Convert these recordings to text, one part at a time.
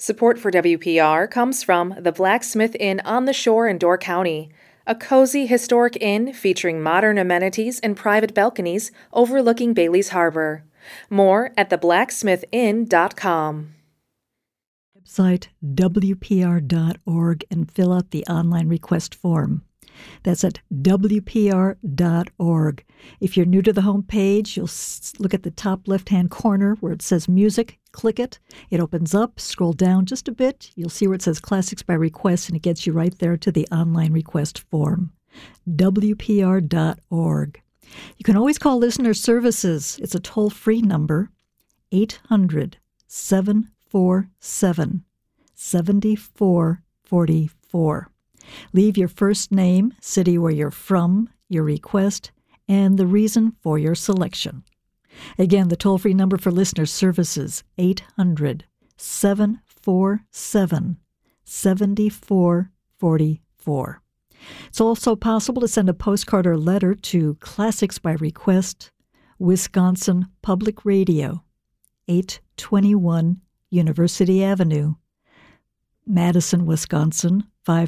Support for WPR comes from the Blacksmith Inn on the Shore in Door County, a cozy historic inn featuring modern amenities and private balconies overlooking Bailey's Harbor. More at theblacksmithinn.com. Website WPR.org and fill out the online request form. That's at WPR.org. If you're new to the homepage, you'll look at the top left-hand corner where it says Music. Click it. It opens up. Scroll down just a bit. You'll see where it says Classics by Request, and it gets you right there to the online request form. WPR.org. You can always call Listener Services. It's a toll-free number, 800-747-7444. Leave your first name, city where you're from, your request, and the reason for your selection. Again, the toll-free number for Listener Services, 800-747-7444. It's also possible to send a postcard or letter to Classics by Request, Wisconsin Public Radio, 821 University Avenue, Madison, Wisconsin,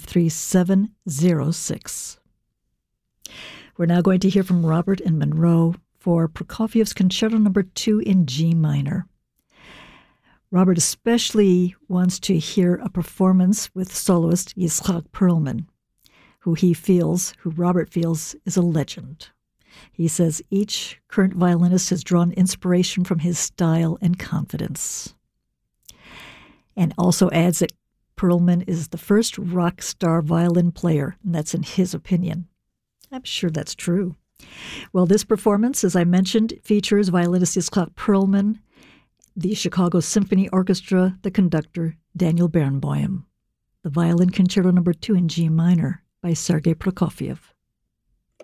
53706. We're now going to hear from Robert in Monroe for Prokofiev's Concerto No. 2 in G minor. Robert especially wants to hear a performance with soloist Yitzhak Perlman, who Robert feels is a legend. He says each current violinist has drawn inspiration from his style and confidence. And also adds that Perlman is the first rock star violin player, and that's in his opinion. I'm sure that's true. Well, this performance, as I mentioned, features violinist Yitzhak Perlman, the Chicago Symphony Orchestra, the conductor Daniel Barenboim. The Violin Concerto No. 2 in G minor by Sergei Prokofiev.